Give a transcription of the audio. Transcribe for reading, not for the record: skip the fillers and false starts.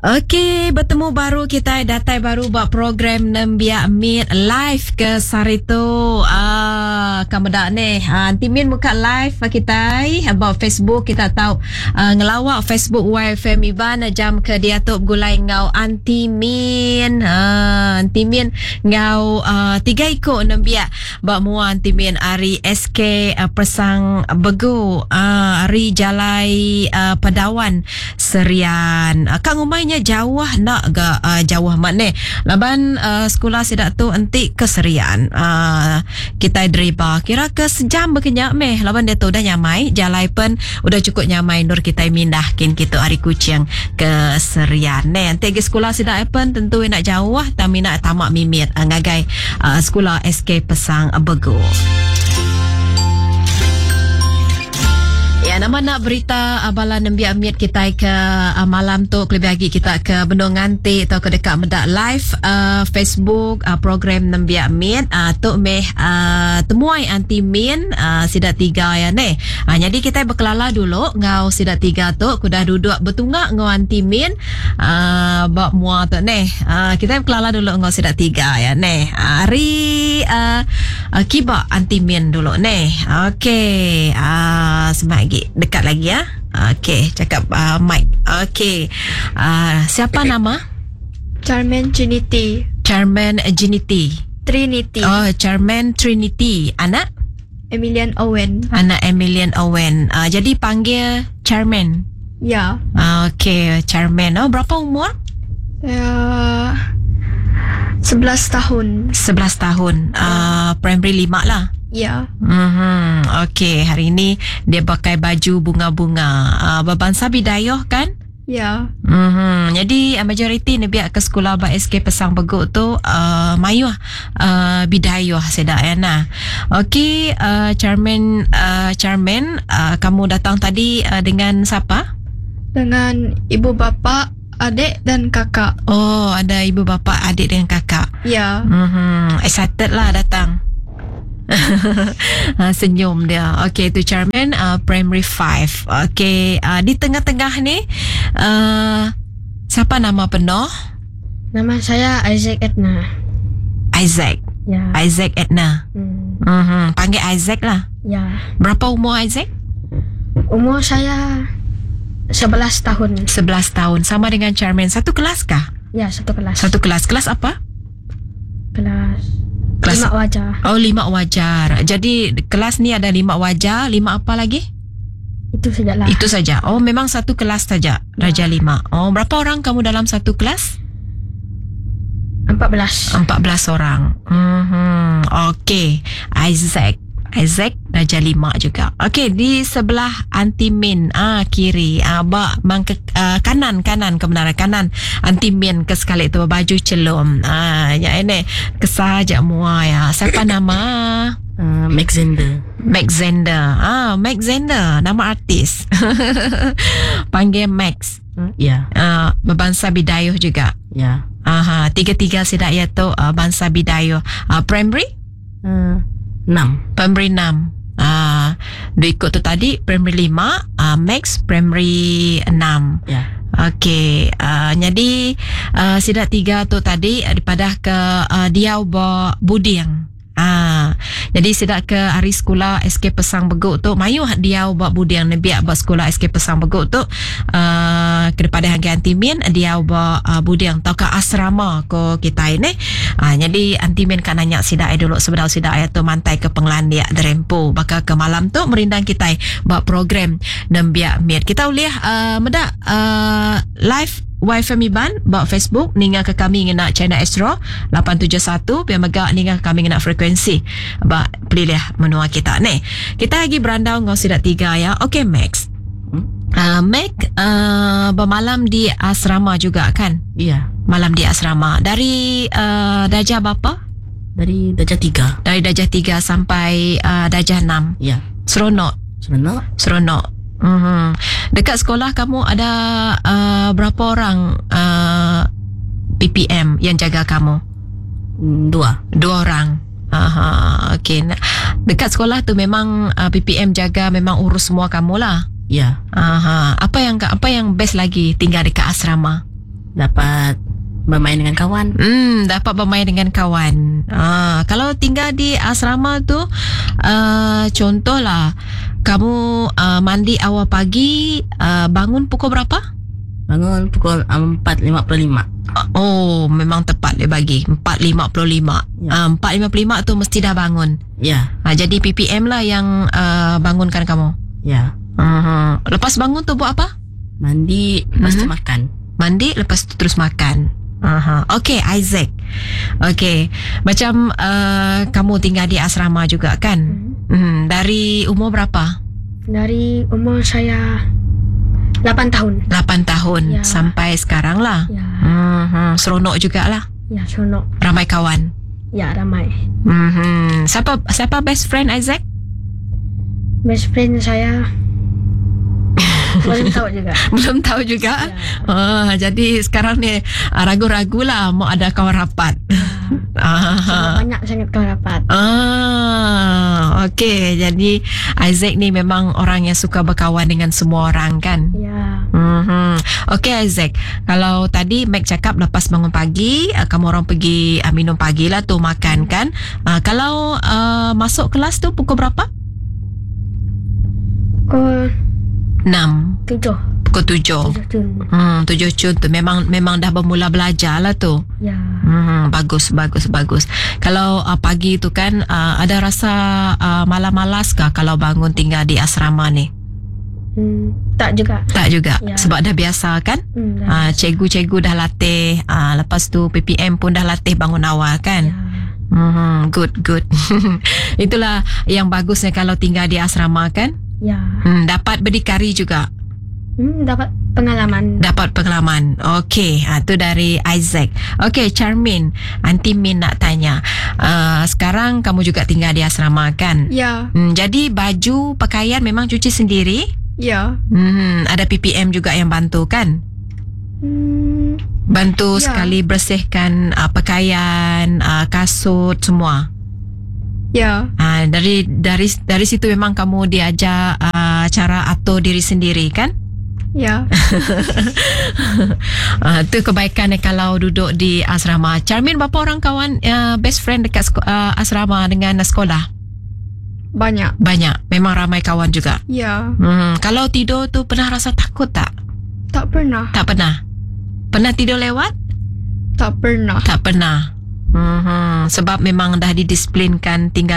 Okey, bertemu baru kita datai baru buat program Nembia Meet live ke Sarito. Kamu dak ni. Nanti min buka live kita about Facebook kita tahu ngelawak Facebook YFM Iban jam ke dia tu gulai ngau anti min. Anti min ngau 3 ikut Nembia bak mua anti min ari SK Persang Begu ari Jalai Padawan Serian. Kang umainya jauh nak ga jauh mana laban sekolah sidak tu enti keserian kita driba kira ke sejam berkenyak meh laban dia tu dah nyamai jalai pun udah cukup nyamai nur kita mindahkin kita hari kucing ke serian ne enti ke sekolah sidak pun tentu nak jauh tapi nak tamak mimit ngagai sekolah SK Persang Begu. Nama nak berita bala Nembia Meet kita ke malam tu lebih lagi kita ke Bendung Nganti atau ke dekat Medak live Facebook program Nembia Meet tu meh temuai anti min sidat 3 ya ne. Jadi kita berkelala dulu ngau sidat 3 tu kudah duduk bertunggak ngau anti min bak mua tu ne. Kita berkelala dulu ngau sidat 3 ya ne. Hari kiba anti min dulu ne. Okey semagi dekat lagi ya. Okey, cakap mic. Okey. Siapa nama? Charmaine Trinity. Charmaine Trinity. Trinity. Oh, Charmaine Trinity. Anak? Emilian Owen. Anak Emilian Owen. Jadi panggil Charmaine. Ya. Okey, Charmaine. Oh, berapa umur? 11 tahun. 11 tahun. Primary 5 lah. Ya. Okey, hari ini dia pakai baju bunga-bunga. Berbangsa Bidayuh kan? Ya. Jadi majoriti ni biar ke sekolah ba SK Persang Begu tu mayuh Bidayuh sedak ya nah. Okey, Charmaine kamu datang tadi dengan siapa? Dengan ibu bapa, adik dan kakak. Oh, ada ibu bapa, adik dan kakak. Ya. Excited lah datang. Senyum dia. Okey, tu Charmaine primary 5. Okey, di tengah-tengah ni siapa nama penuh? Nama saya Isaac Edna. Isaac. Ya. Isaac Edna. Panggil Isaac lah. Ya. Berapa umur Isaac? Umur saya 11 tahun. 11 tahun. Sama dengan Charmaine. Satu kelas kah? Ya, satu kelas. Satu kelas. Kelas apa? Kelas 5 Kelas wajar. Oh, 5 wajar. Jadi kelas ni ada 5 wajar. 5 apa lagi? Itu sajalah. Itu saja. Oh, memang satu kelas saja. Darjah 5. Oh, berapa orang kamu dalam satu kelas? 14. 14 orang. Okey. Isaac darjah 5 juga. Okey, di sebelah anti min kiri kanan kebenaran kanan anti min ke sekali tu baju celum. Ya ini kesaja mua ya. Siapa nama? Max Zender. Max Zender nama artis. Panggil Max. Ya. Berbangsa Bidayuh juga. Ya. Tiga-tiga sidak ya tu bangsa Bidayuh. Primary 6. Primary 6. Dia ikut tu tadi primary 5, Max primary 6. Ya. Okey, jadi sidak 3 tu tadi daripada ke Diau Budiang. Jadi sidak ke hari sekolah SK Persang Begu tu mayuh dia buat budiang ni biar buat sekolah SK Persang Begu tu kepada hangga antimin dia buat budiang tau ke asrama ko kita ini. Jadi antimin kan nanya sidak dulu sebenarnya sidak tu mantai ke Penglandia Derempu bakal ke malam tu merindang kita buat program Nembia Meet. Kita uliah medak live YFM Iban buat Facebook ninga ke kami ngena channel Astro 871 biar megak ninga ke kami ngena frekuensi ba pilih menua kita ni. Kita lagi berandau ngau sidak 3 ya. Okey Max. Max bermalam di asrama juga kan? Iya. Malam di asrama. Dari darjah berapa? Dari darjah 3. Dari darjah 3 sampai darjah 6. Ya. Seronok. Dekat sekolah kamu ada berapa orang PPM yang jaga kamu? 2 orang. Okey. Dekat sekolah tu memang PPM jaga memang urus semua kamu lah. Ya. Apa yang best lagi tinggal dekat asrama? Dapat bermain dengan kawan. Dapat bermain dengan kawan. Kalau tinggal di asrama tu, contohlah kamu mandi awal pagi, bangun pukul berapa? Bangun pukul 4.55. Oh, memang tepat dia bagi 4.55. Ya. 4.55 tu mesti dah bangun. Ya. Jadi PPM lah yang bangunkan kamu. Ya. Lepas bangun tu buat apa? Mandi, lepas tu makan. Mandi, lepas tu terus makan. Okay, Isaac. Okay, macam kamu tinggal di asrama juga kan? Dari umur berapa? Dari umur saya 8 tahun. 8 tahun Ya. sampai sekarang lah. Ya. Seronok jugalah. Ya, seronok. Ramai kawan. Ya, ramai. Siapa best friend Isaac? Best friend saya belum tahu juga. Belum tahu juga. Ya. Jadi sekarang ni ragu-ragu lah mau ada kawan rapat. Sangat banyak sangat kawan rapat. Okay. Jadi Isaac ni memang orang yang suka berkawan dengan semua orang kan? Ya. Okay Isaac, kalau tadi Mac cakap lepas bangun pagi, kamu orang pergi minum pagi lah tu, makan kan? Kalau masuk kelas tu pukul berapa? Pukul 6. 7. Pukul 7. 7 7 tu memang dah bermula belajar lah tu. Ya. Bagus. Kalau pagi tu kan ada rasa malas-malas kah kalau bangun tinggal di asrama ni? Tak juga. Tak juga. Ya. Sebab dah biasa kan? Cikgu-cikgu dah latih, lepas tu PPM pun dah latih bangun awal kan? Ya. Good. Itulah yang bagusnya kalau tinggal di asrama kan? Ya. Dapat berdikari juga. Dapat pengalaman. Okey, tu dari Isaac. Okey, Charmin, Aunty Min nak tanya. Sekarang kamu juga tinggal di asrama kan? Ya. Jadi baju, pakaian memang cuci sendiri? Ya. Ada PPM juga yang bantu kan? Bantu Ya. sekali bersihkan pakaian, kasut semua. Ya. Dari situ memang kamu diajar cara atur diri sendiri kan? Ya. Tu kebaikan kalau duduk di asrama. Charmin, berapa orang kawan best friend dekat asrama dengan sekolah? Banyak. Banyak. Memang ramai kawan juga. Ya. Kalau tidur tu pernah rasa takut tak? Tak pernah. Tak pernah. Pernah tidur lewat? Tak pernah. Tak pernah. Sebab memang dah didisiplinkan tinggal